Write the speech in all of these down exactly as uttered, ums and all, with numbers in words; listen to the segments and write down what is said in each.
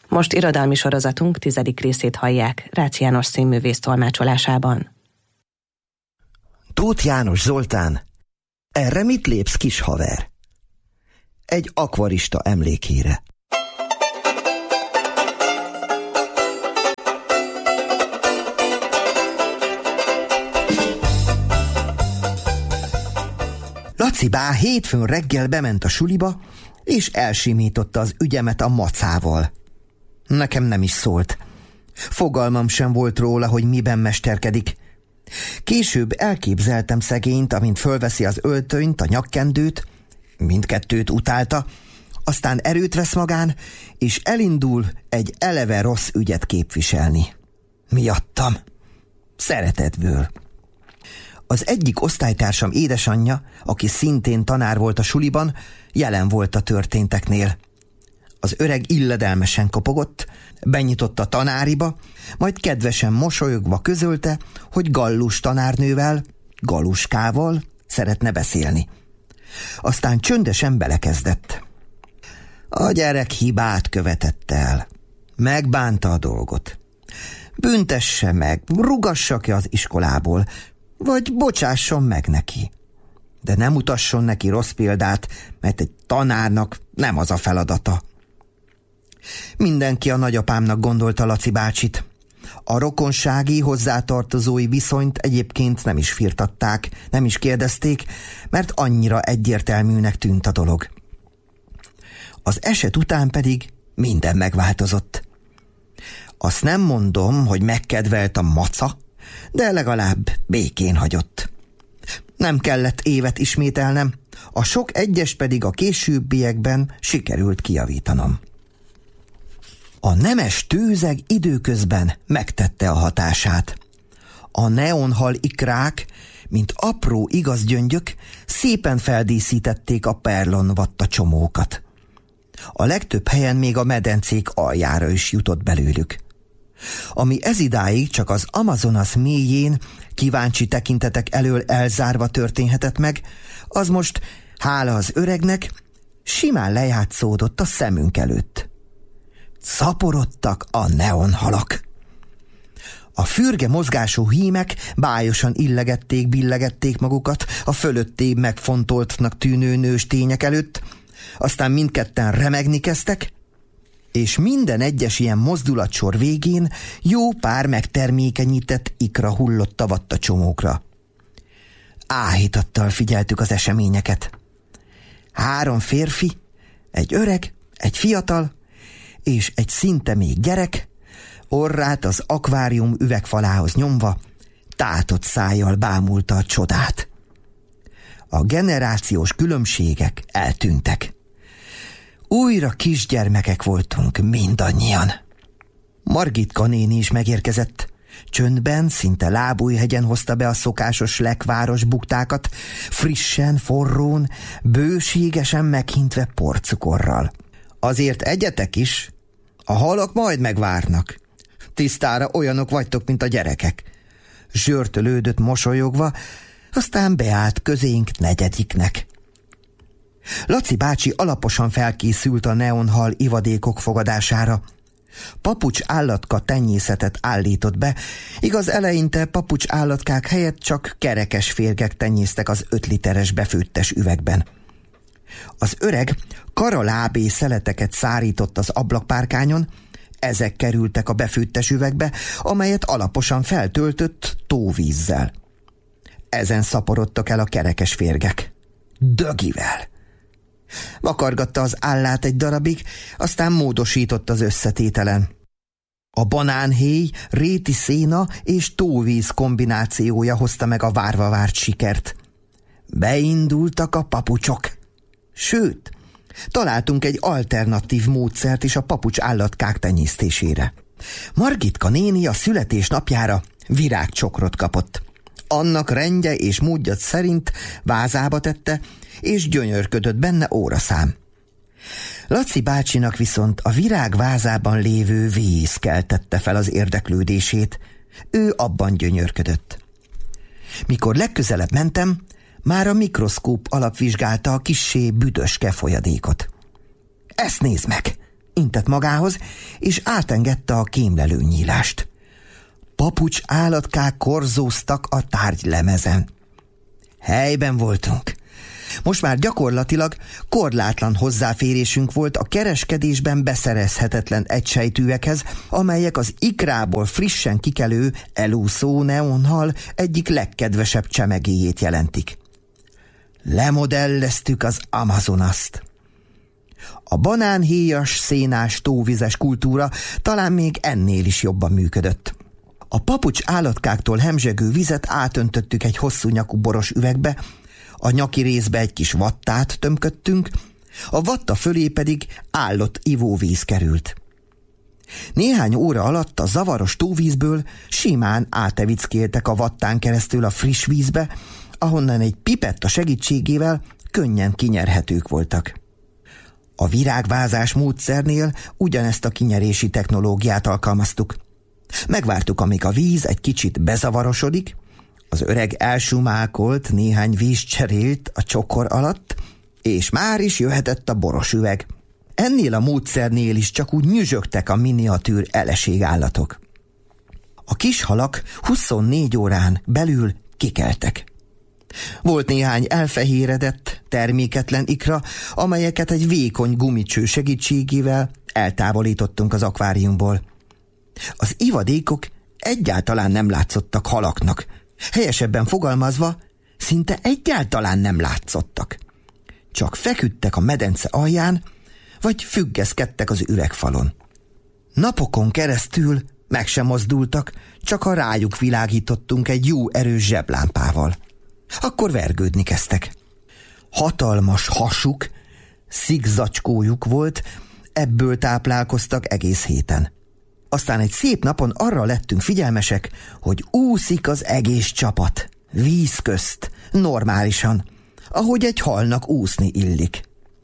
Most irodalmi sorozatunk tizedik részét hallják Rácz János színművész tolmácsolásában. Tóth János Zoltán, erre mit lépsz, kis haver? Egy akvarista emlékére. Laci bá hétfőn reggel bement a suliba, és elsimította az ügyemet a macával. Nekem nem is szólt. Fogalmam sem volt róla, hogy miben mesterkedik. Később elképzeltem szegényt, amint fölveszi az öltönyt, a nyakkendőt, mindkettőt utálta, aztán erőt vesz magán, és elindul egy eleve rossz ügyet képviselni. Miattam. Szeretetből. Az egyik osztálytársam édesanyja, aki szintén tanár volt a suliban, jelen volt a történteknél. Az öreg illedelmesen kopogott, benyitott a tanáriba, majd kedvesen mosolyogva közölte, hogy Gallus tanárnővel, Galuskával szeretne beszélni. Aztán csöndesen belekezdett. A gyerek hibát követett el. Megbánta a dolgot. Büntesse meg, rugassa ki az iskolából, vagy bocsásson meg neki. De nem utasson neki rossz példát, mert egy tanárnak nem az a feladata. Mindenki a nagyapámnak gondolta Laci bácsit. A rokonsági, hozzátartozói viszonyt egyébként nem is firtatták, nem is kérdezték, mert annyira egyértelműnek tűnt a dolog. Az eset után pedig minden megváltozott. Azt nem mondom, hogy megkedvelt a maca, de legalább békén hagyott. Nem kellett évet ismételnem, a sok egyes pedig a későbbiekben sikerült kijavítanom. A nemes tőzeg időközben megtette a hatását. A neonhal ikrák, mint apró igazgyöngyök, szépen feldíszítették a perlon vatta csomókat. A legtöbb helyen még a medencék aljára is jutott belőlük. Ami ezidáig csak az Amazonas mélyén, kíváncsi tekintetek elől elzárva történhetett meg, az most, hála az öregnek, simán lejátszódott a szemünk előtt. Szaporodtak a neonhalak. A fürge mozgású hímek bájosan illegették, billegették magukat a fölöttébb megfontoltnak tűnő nőstények előtt, aztán mindketten remegni kezdtek, és minden egyes ilyen mozdulatsor végén jó pár megtermékenyített ikra hullott a vattacsomókra. Áhítattal figyeltük az eseményeket. Három férfi, egy öreg, egy fiatal, és egy szinte még gyerek, orrát az akvárium üvegfalához nyomva, tátott szájjal bámulta a csodát. A generációs különbségek eltűntek. Újra kisgyermekek voltunk mindannyian. Margitka néni is megérkezett. Csöndben, szinte lábújhegyen hozta be a szokásos lekváros buktákat, frissen, forrón, bőségesen meghintve porcukorral. Azért egyetek is, a halak majd megvárnak. Tisztára olyanok vagytok, mint a gyerekek. Zsörtölődött mosolyogva, aztán beállt közénk negyediknek. Laci bácsi alaposan felkészült a neonhal ivadékok fogadására. Papucs állatka tenyészetet állított be, igaz eleinte papucs állatkák helyett csak kerekes férgek tenyésztek az öt literes befőttes üvegben. Az öreg karalábé szeleteket szárított az ablakpárkányon, ezek kerültek a befőttes üvegbe, amelyet alaposan feltöltött tóvízzel. Ezen szaporodtak el a kerekes férgek. Dögivel. Vakargatta az állát egy darabig, aztán módosított az összetételen. A banánhéj, réti széna és tóvíz kombinációja hozta meg a várva várt sikert. Beindultak a papucsok. Sőt, találtunk egy alternatív módszert is a papucs állatkák tenyésztésére. Margitka néni a születésnapjára virágcsokrot kapott. Annak rendje és módja szerint vázába tette, és gyönyörködött benne óraszám. Laci bácsinak viszont a virág vázában lévő víz keltette fel az érdeklődését. Ő abban gyönyörködött. Mikor legközelebb mentem, már a mikroszkóp alapvizsgálta a kissé büdöske folyadékot. Ezt nézd meg! intett magához, és átengedte a kémlelő nyílást. Papucs állatkák korzóztak a tárgylemezen. Helyben voltunk. Most már gyakorlatilag korlátlan hozzáférésünk volt a kereskedésben beszerezhetetlen egysejtűekhez, amelyek az ikrából frissen kikelő elúszó neonhal egyik legkedvesebb csemegéjét jelentik. Lemodelleztük az Amazonast. A banánhéjas, szénás, tóvizes kultúra talán még ennél is jobban működött. A papucs állatkáktól hemzsegő vizet átöntöttük egy hosszú nyakú boros üvegbe, a nyaki részbe egy kis vattát tömködtünk, a vatta fölé pedig állott ivóvíz került. Néhány óra alatt a zavaros tóvízből simán átevickéltek a vattán keresztül a friss vízbe, ahonnan egy pipetta segítségével könnyen kinyerhetők voltak. A virágvázás módszernél ugyanezt a kinyerési technológiát alkalmaztuk. Megvártuk, amíg a víz egy kicsit bezavarosodik, az öreg elsumákolt néhány vízcserélt a csokor alatt, és már is jöhetett a boros üveg. Ennél a módszernél is csak úgy nyüzsögtek a miniatűr eleségállatok. A kis halak huszonnégy órán belül kikeltek. Volt néhány elfehéredett, terméketlen ikra, amelyeket egy vékony gumicső segítségével eltávolítottunk az akváriumból. Az ivadékok egyáltalán nem látszottak halaknak, helyesebben fogalmazva, szinte egyáltalán nem látszottak. Csak feküdtek a medence alján, vagy függeszkedtek az üvegfalon. Napokon keresztül meg sem mozdultak, csak a rájuk világítottunk egy jó erős zseblámpával. Akkor vergődni kezdtek. Hatalmas hasuk, szigzacskójuk volt, ebből táplálkoztak egész héten. Aztán egy szép napon arra lettünk figyelmesek, hogy úszik az egész csapat, víz közt, normálisan, ahogy egy halnak úszni illik.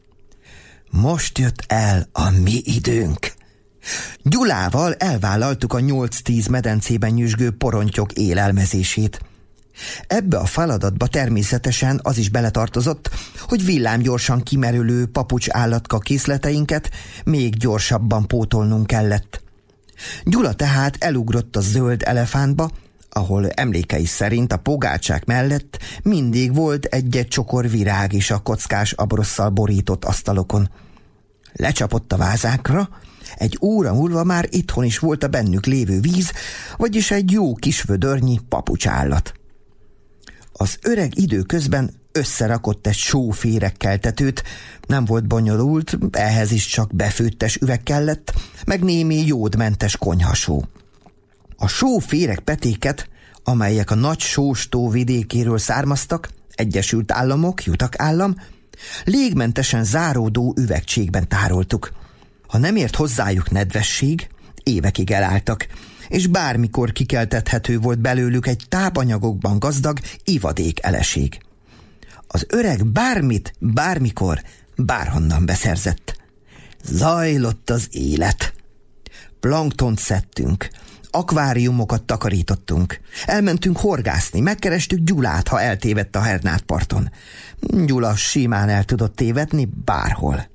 Most jött el a mi időnk. Gyulával elvállaltuk a nyolc-tíz medencében nyüzsgő porontyok élelmezését. Ebbe a feladatba természetesen az is beletartozott, hogy villámgyorsan kimerülő papucs állatka készleteinket még gyorsabban pótolnunk kellett. Gyula tehát elugrott a zöld elefántba, ahol emlékei szerint a pogácsák mellett mindig volt egy-egy csokor virág is a kockás abrosszal borított asztalokon. Lecsapott a vázákra, egy óra múlva már itthon is volt a bennük lévő víz, vagyis egy jó kis vödörnyi papucsállat. Az öreg időközben összerakott egy sóférekkeltetőt, nem volt bonyolult, ehhez is csak befőttes üveg kellett, meg némi jódmentes konyhasó. A sóférek petéket, amelyek a nagy sóstó vidékéről származtak, Egyesült Államok, Jutak állam, légmentesen záródó üvegcsékben tároltuk. Ha nem ért hozzájuk nedvesség, évekig elálltak, és bármikor kikeltethető volt belőlük egy tápanyagokban gazdag ivadék eleség. Az öreg bármit, bármikor, bárhonnan beszerzett. Zajlott az élet. Planktont szedtünk, akváriumokat takarítottunk, elmentünk horgászni, megkerestük Gyulát, ha eltévedt a Hernát parton. Gyula simán el tudott tévedni bárhol.